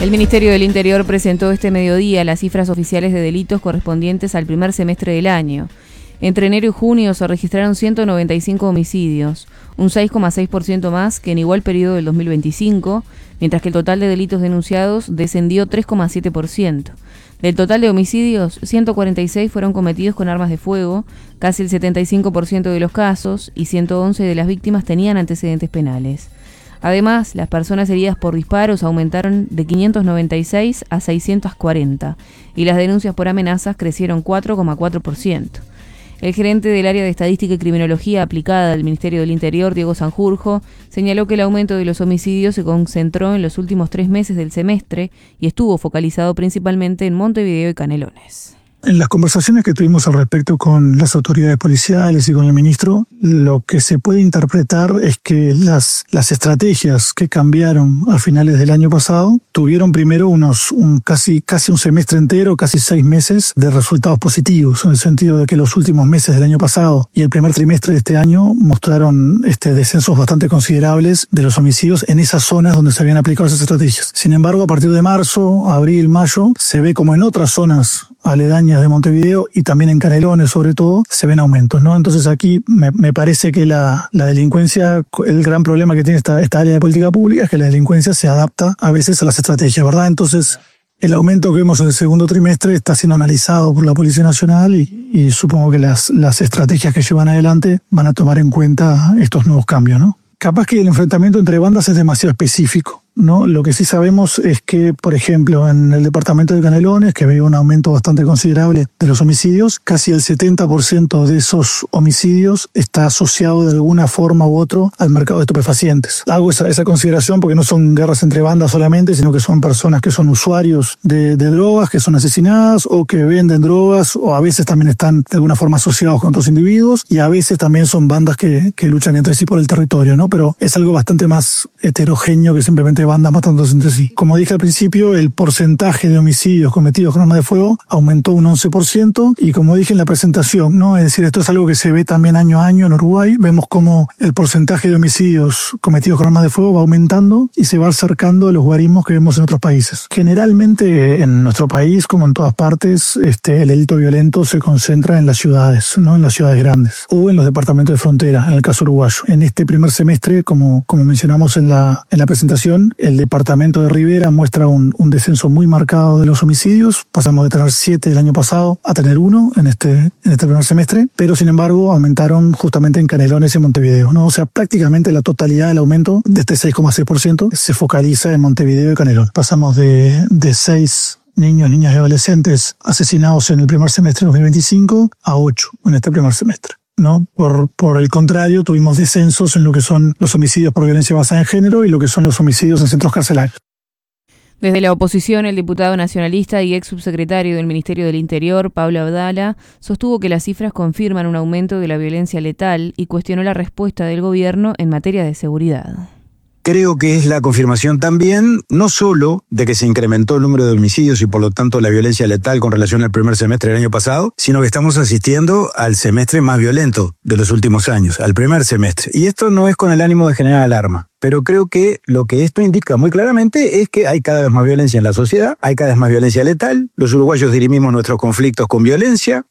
El Ministerio del Interior presentó este mediodía las cifras oficiales de delitos correspondientes al primer semestre del año. Entre enero y junio se registraron 195 homicidios, un 6,6% más que en igual periodo del 2025, mientras que el total de delitos denunciados descendió 3,7%. Del total de homicidios, 146 fueron cometidos con armas de fuego, casi el 75% de los casos, y 111 de las víctimas tenían antecedentes penales. Además, las personas heridas por disparos aumentaron de 596 a 640 y las denuncias por amenazas crecieron 4,4%. El gerente del área de Estadística y Criminología aplicada del Ministerio del Interior, Diego Sanjurjo, señaló que el aumento de los homicidios se concentró en los últimos 3 meses del semestre y estuvo focalizado principalmente en Montevideo y Canelones. En las conversaciones que tuvimos al respecto con las autoridades policiales y con el ministro, lo que se puede interpretar es que las estrategias que cambiaron a finales del año pasado tuvieron primero casi un semestre entero, casi 6 meses de resultados positivos, en el sentido de que los últimos meses del año pasado y el primer trimestre de este año mostraron descensos bastante considerables de los homicidios en esas zonas donde se habían aplicado esas estrategias. Sin embargo, a partir de marzo, abril, mayo, se ve como en otras zonas aledañas de Montevideo y también en Canelones sobre todo, se ven aumentos, ¿no? Entonces aquí me parece que la delincuencia, el gran problema que tiene esta área de política pública es que la delincuencia se adapta a veces a las estrategias, ¿verdad? Entonces el aumento que vemos en el segundo trimestre está siendo analizado por la Policía Nacional y supongo que las estrategias que llevan adelante van a tomar en cuenta estos nuevos cambios, ¿no? Capaz que el enfrentamiento entre bandas es demasiado específico, ¿no? Lo que sí sabemos es que, por ejemplo, en el departamento de Canelones, que había un aumento bastante considerable de los homicidios, casi el 70% de esos homicidios está asociado de alguna forma u otra al mercado de estupefacientes. Hago esa consideración porque no son guerras entre bandas solamente, sino que son personas que son usuarios de drogas, que son asesinadas o que venden drogas, o a veces también están de alguna forma asociados con otros individuos, y a veces también son bandas que luchan entre sí por el territorio, ¿no? Pero es algo bastante más heterogéneo que simplemente bandas matándose entre sí. Como dije al principio, el porcentaje de homicidios cometidos con armas de fuego aumentó un 11%, y como dije en la presentación, ¿no? Es decir, esto es algo que se ve también año a año en Uruguay. Vemos cómo el porcentaje de homicidios cometidos con armas de fuego va aumentando y se va acercando a los guarismos que vemos en otros países. Generalmente en nuestro país, como en todas partes, el delito violento se concentra en las ciudades, ¿no? En las ciudades grandes o en los departamentos de frontera, en el caso uruguayo. En este primer semestre, como mencionamos en la presentación, el departamento de Rivera muestra un descenso muy marcado de los homicidios. Pasamos de tener 7 el año pasado a tener 1 en este primer semestre, pero sin embargo aumentaron justamente en Canelones y Montevideo, ¿no? O sea, prácticamente la totalidad del aumento de este 6,6% se focaliza en Montevideo y Canelones. Pasamos de 6 niños, niñas y adolescentes asesinados en el primer semestre de 2025 a 8 en este primer semestre, ¿no? Por el contrario, tuvimos descensos en lo que son los homicidios por violencia basada en género y lo que son los homicidios en centros carcelarios. Desde la oposición, el diputado nacionalista y ex subsecretario del Ministerio del Interior, Pablo Abdala, sostuvo que las cifras confirman un aumento de la violencia letal y cuestionó la respuesta del gobierno en materia de seguridad. Creo que es la confirmación también, no solo de que se incrementó el número de homicidios y por lo tanto la violencia letal con relación al primer semestre del año pasado, sino que estamos asistiendo al semestre más violento de los últimos años, al primer semestre. Y esto no es con el ánimo de generar alarma, pero creo que lo que esto indica muy claramente es que hay cada vez más violencia en la sociedad, hay cada vez más violencia letal, los uruguayos dirimimos nuestros conflictos con violencia,